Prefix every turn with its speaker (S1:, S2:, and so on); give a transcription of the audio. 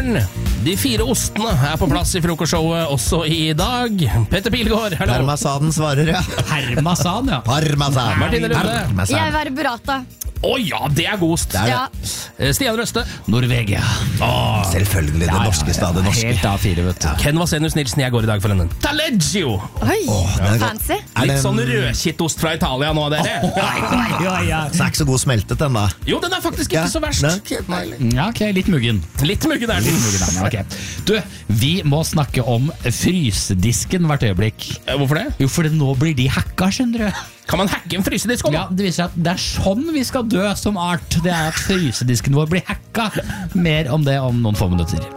S1: Jæren. De 4 ostene på plass I frokostshowet også I dag. Petter Pilgaard, hallo.
S2: Parmesan svarer, ja.
S3: Parmesan, ja.
S2: Parmesan.
S1: Martine Lunde.
S4: Jeg var burrata.
S1: Ja, det god ost.
S2: Det
S4: Ja.
S1: Stian Røste.
S3: Norvegia.
S2: Selvfølgelig, det norskeste av det norske.
S3: Helt A4, vet du.
S1: Ken Vasenius Nilsen, jeg går I dag for en Taleggio.
S4: Oi,
S2: den er god.
S4: fancy.
S1: Litt sånn rødkittost fra Italia nå, dere.
S2: Den er ikke så god smeltet den da.
S1: Jo, den er faktisk ikke så verst.
S3: Ja, ok, litt muggen.
S1: Litt muggen er den.
S3: Ok. Du, vi må snakke om frysedisken hvert øyeblikk.
S1: Hvorfor det?
S3: Jo, for nå blir de hacka, skjønner du.
S1: Kan man hacke en frysedisk også?
S3: Ja, det viser seg at det sånn vi skal dø som art. Det at frysedisken vår blir hacka. Mer om det om noen få minutter.